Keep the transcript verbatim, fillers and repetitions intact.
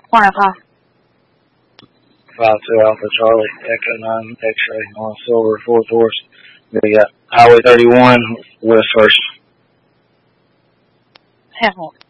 Morning, Paul. five two Alpha Charlie, Echo nine X-ray on Silver, fourth horse. We got Highway thirty-one, West first. Hamilton.